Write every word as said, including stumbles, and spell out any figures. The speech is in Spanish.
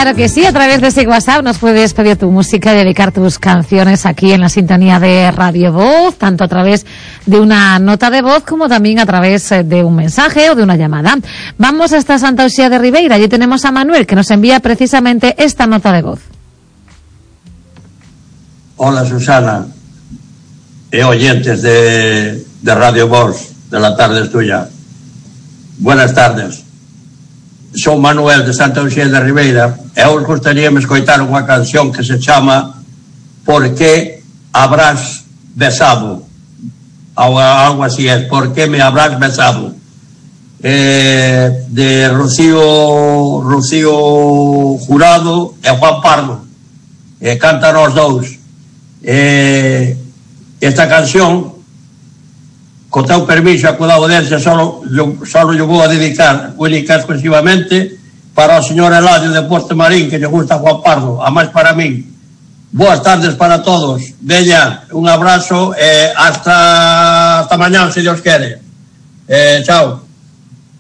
Claro que sí, a través de ese WhatsApp nos puedes pedir tu música y dedicar tus canciones aquí en la sintonía de Radio Voz, tanto a través de una nota de voz como también a través de un mensaje o de una llamada. Vamos hasta Santa Uxía de Ribeira, allí tenemos a Manuel que nos envía precisamente esta nota de voz. Hola Susana e oyentes de, de Radio Voz, de la tarde es tuya. Buenas tardes. Son Manuel de Santa Uxía de Ribeira e eu gostaríame escoitar unha canción que se chama Por que habrás besado, algo así es, Por que me habrás besado, eh, de Rocío Rocío Jurado e Juan Pardo, e cantan os dous. Eh, esta canción, co teu permiso e co da audiencia, solo, solo yo vou a dedicar única exclusivamente para o señor Eladio de Poste Marín, que lle gusta Juan Pardo, a máis para min. Boas tardes para todos. Veña, un abrazo e hasta, hasta mañán, se Dios quere. Eh, chao.